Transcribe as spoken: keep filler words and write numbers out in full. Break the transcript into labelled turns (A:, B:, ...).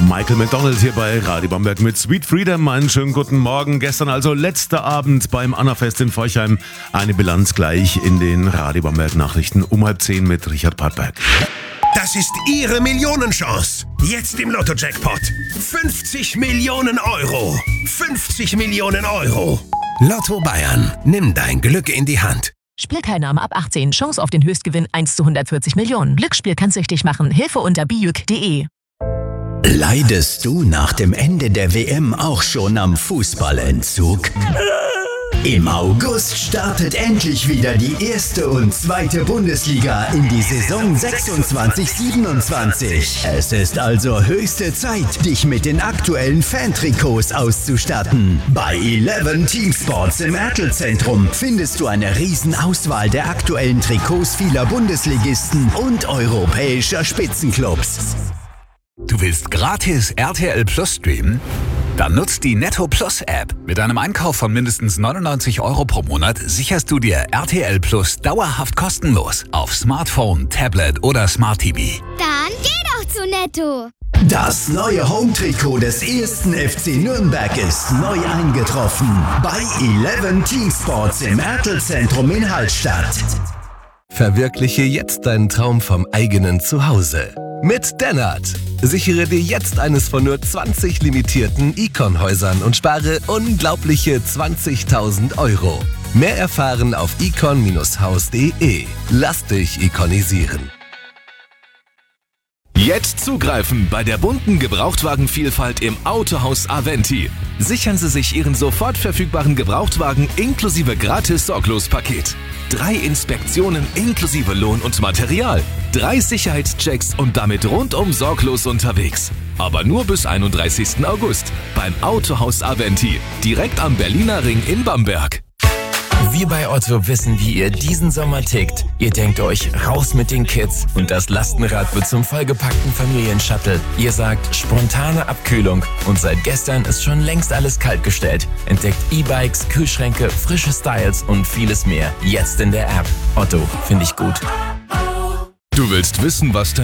A: Michael McDonald hier bei Radio Bamberg mit Sweet Freedom. Einen schönen guten Morgen. Gestern also letzter Abend beim Annafest in Forchheim. Eine Bilanz gleich in den Radio Bamberg Nachrichten um halb zehn mit Richard Pattberg.
B: Das ist Ihre Millionenchance. Jetzt im Lotto-Jackpot. fünfzig Millionen Euro. fünfzig Millionen Euro. Lotto Bayern. Nimm dein Glück in die Hand.
C: Spielteilnahme ab achtzehn. Chance auf den Höchstgewinn eins zu hundertvierzig Millionen. Glücksspiel kann süchtig machen. Hilfe unter bijuk punkt de.
D: Leidest du nach dem Ende der W M auch schon am Fußballentzug? Im August startet endlich wieder die erste und zweite Bundesliga in die Saison sechsundzwanzig siebenundzwanzig. Es ist also höchste Zeit, dich mit den aktuellen Fantrikots auszustatten. Bei Eleven Teamsports im Ertelzentrum findest du eine Riesenauswahl der aktuellen Trikots vieler Bundesligisten und europäischer Spitzenclubs.
E: Du willst gratis R T L Plus streamen? Dann nutzt die Netto Plus App. Mit einem Einkauf von mindestens neunundneunzig Euro pro Monat sicherst du dir R T L Plus dauerhaft kostenlos auf Smartphone, Tablet oder Smart T V.
F: Dann geh doch zu Netto.
D: Das neue Home-Trikot des ersten F C Nürnberg ist neu eingetroffen. Bei Eleven Teamsports im Ertelzentrum in Hallstatt.
G: Verwirkliche jetzt deinen Traum vom eigenen Zuhause. Mit Dennert. Sichere dir jetzt eines von nur zwanzig limitierten Icon-Häusern und spare unglaubliche zwanzigtausend Euro. Mehr erfahren auf icon Bindestrich haus punkt de. Lass dich ikonisieren.
H: Jetzt zugreifen bei der bunten Gebrauchtwagenvielfalt im Autohaus Aventi. Sichern Sie sich Ihren sofort verfügbaren Gebrauchtwagen inklusive Gratis-Sorglos-Paket. Drei Inspektionen inklusive Lohn und Material. Drei Sicherheitschecks und damit rundum sorglos unterwegs. Aber nur bis einunddreißigsten August beim Autohaus Aventi. Direkt am Berliner Ring in Bamberg.
I: Wir bei Otto wissen, wie ihr diesen Sommer tickt. Ihr denkt euch, raus mit den Kids und das Lastenrad wird zum vollgepackten Familienshuttle. Ihr sagt, spontane Abkühlung und seit gestern ist schon längst alles kaltgestellt. Entdeckt E-Bikes, Kühlschränke, frische Styles und vieles mehr. Jetzt in der App. Otto, finde ich gut.
H: Du willst wissen, was